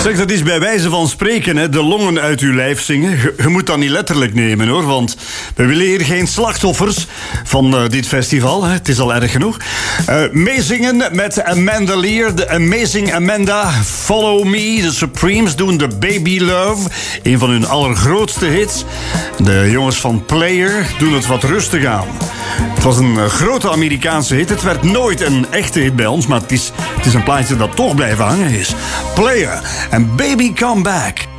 Zeg, dat is bij wijze van spreken, hè, de longen uit uw lijf zingen. Je moet dat niet letterlijk nemen, hoor, want we willen hier geen slachtoffers van dit festival. Hè. Het is al erg genoeg. Meezingen met Amanda Lear, de Amazing Amanda, Follow Me. De Supremes doen de Baby Love, een van hun allergrootste hits. De jongens van Player doen het wat rustig aan. Het was een grote Amerikaanse hit. Het werd nooit een echte hit bij ons, maar het is een plaatje dat toch blijven hangen is. Player en Baby Come Back.